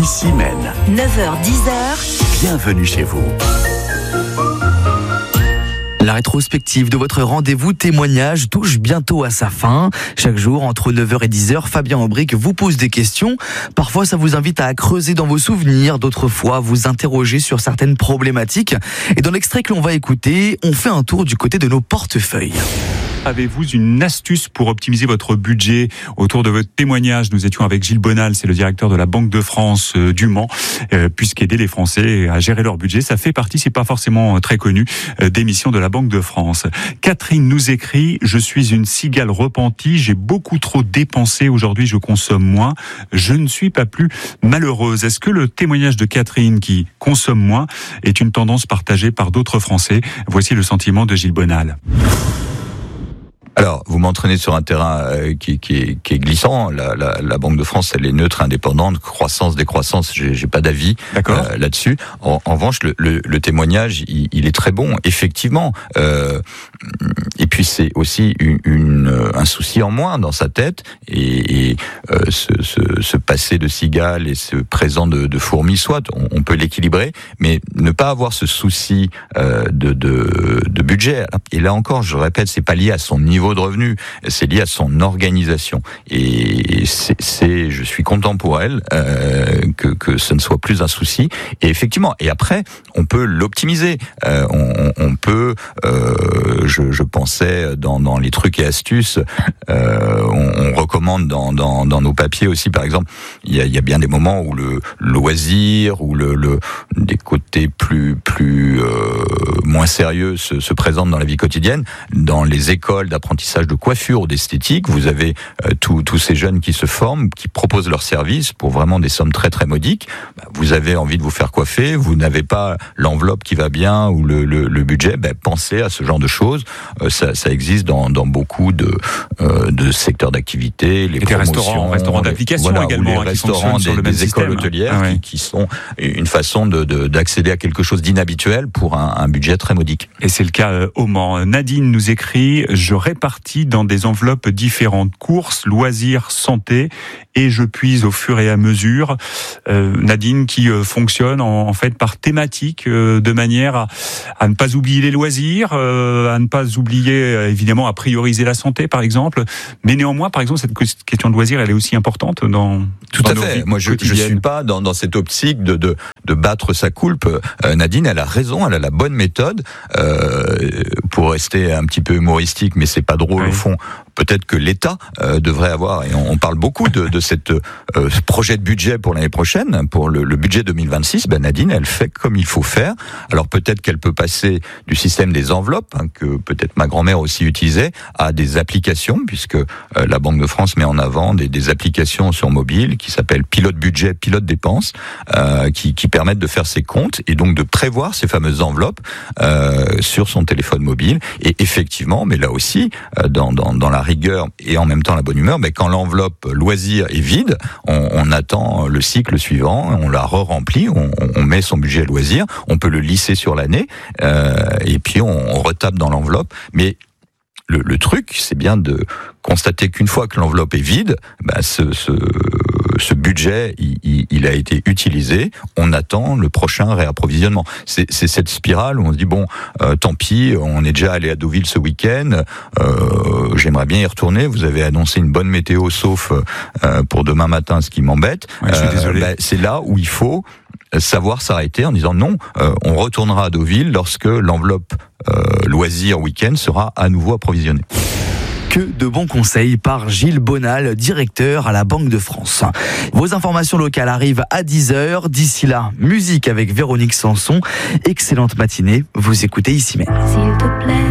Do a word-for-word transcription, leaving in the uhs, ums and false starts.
Ici Maine. neuf heures dix heures. Bienvenue chez vous. La rétrospective de votre rendez-vous témoignage touche bientôt à sa fin. Chaque jour, entre neuf heures et dix heures, Fabien Aubric vous pose des questions. Parfois, ça vous invite à creuser dans vos souvenirs. D'autres fois, vous interroger sur certaines problématiques. Et dans l'extrait que l'on va écouter, on fait un tour du côté de nos portefeuilles. Avez-vous une astuce pour optimiser votre budget? Autour de votre témoignage, nous étions avec Gilles Bonal, c'est le directeur de la Banque de France euh, du Mans, euh, puisqu'aider les Français à gérer leur budget, ça fait partie, c'est pas forcément très connu, euh, des missions de la Banque de France. Catherine nous écrit: je suis une cigale repentie, j'ai beaucoup trop dépensé, aujourd'hui je consomme moins, je ne suis pas plus malheureuse. Est-ce que le témoignage de Catherine, qui consomme moins, est une tendance partagée par d'autres Français? Voici le sentiment de Gilles Bonal. Alors, vous m'entraînez sur un terrain euh, qui, qui, est, qui est glissant. La, la, la Banque de France, elle est neutre, indépendante. Croissance, décroissance, j'ai, j'ai pas d'avis euh, là-dessus. En, en revanche, le, le, le témoignage, il, il est très bon, effectivement. Euh, et puis, c'est aussi une, une, un souci en moins dans sa tête. Et, et euh, ce, ce, ce passé de cigale et ce présent de, de fourmi, soit, on, on peut l'équilibrer, mais ne pas avoir ce souci euh, de, de, de budget. Et là encore, je répète, c'est pas lié à son niveau de revenu, c'est lié à son organisation. Et c'est, c'est je suis content pour elle euh, que que ce ne soit plus un souci. Et effectivement, et après, on peut l'optimiser. Euh, on, on peut, euh, je, je pensais dans dans les trucs et astuces, euh, on, on recommande dans dans dans nos papiers aussi, par exemple, il y a il y a bien des moments où le loisir ou le le des côtés plus plus euh, moins sérieux se, se présentent dans la vie quotidienne, dans les écoles d'apprentissage de coiffure ou d'esthétique. Vous avez euh, tous tous ces jeunes qui se forment, qui proposent leurs services pour vraiment des sommes très très modiques. Bah, vous avez envie de vous faire coiffer, vous n'avez pas l'enveloppe qui va bien ou le, le, le budget, bah, pensez à ce genre de choses. Euh, ça, ça existe dans, dans beaucoup de, euh, de secteurs d'activité. Les Et des restaurants, restaurants d'application voilà, également, les hein, restaurants, qui des, sur le même des écoles système. hôtelières Ah ouais. qui, qui sont une façon de, de, d'accéder à quelque chose d'inhabituel pour un, un budget très modique. Et c'est le cas euh, au Mans. Nadine nous écrit: je répartis dans des enveloppes différentes, courses, loisirs, santé, et je puise au fur et à mesure. Euh, Nadine qui euh, fonctionne en, en fait par thématique, euh, de manière à, à ne pas oublier les loisirs, euh, à ne pas oublier euh, évidemment à prioriser la santé par exemple, mais néanmoins par exemple cette question de loisirs elle est aussi importante dans tout dans à nos fait. vies Moi je je suis pas dans dans cette optique de de de battre sa coulpe. Euh, Nadine elle a raison, elle a la bonne méthode euh, pour rester un petit peu humoristique, mais c'est pas drôle. Oui. Au fond, peut-être que l'État euh, devrait avoir, et on, on parle beaucoup de, de cette euh, projet de budget pour l'année prochaine, pour le, le budget deux mille vingt-six. Ben Nadine, elle fait comme il faut faire. Alors peut-être qu'elle peut passer du système des enveloppes, hein, que peut-être ma grand-mère aussi utilisait, à des applications, puisque euh, la Banque de France met en avant des, des applications sur mobile qui s'appellent Pilote Budget, Pilote Dépenses, euh, qui, qui permettent de faire ses comptes et donc de prévoir ces fameuses enveloppes euh, sur son téléphone mobile. Et effectivement, mais là aussi, euh, dans, dans, dans la rigueur et en même temps la bonne humeur, mais quand l'enveloppe loisir est vide, on, on attend le cycle suivant, on la re-remplit, on, on met son budget loisir, on peut le lisser sur l'année, euh, et puis on, on retape dans l'enveloppe. Mais le, le truc, c'est bien de constater qu'une fois que l'enveloppe est vide, bah ce, ce, ce budget, il, il, il a été utilisé. On attend le prochain réapprovisionnement. C'est, c'est cette spirale où on se dit bon, euh, tant pis, on est déjà allé à Deauville ce week-end. Euh, j'aimerais bien y retourner. Vous avez annoncé une bonne météo, sauf euh, pour demain matin, ce qui m'embête. Ouais, je suis désolé. Euh, bah, c'est là où il faut savoir s'arrêter en disant non, euh, on retournera à Deauville lorsque l'enveloppe euh, loisir week-end sera à nouveau approvisionnée. Que de bons conseils par Gilles Bonal, directeur à la Banque de France. Vos informations locales arrivent à dix heures. D'ici là, musique avec Véronique Sanson. Excellente matinée. Vous écoutez Ici Maine. S'il te plaît.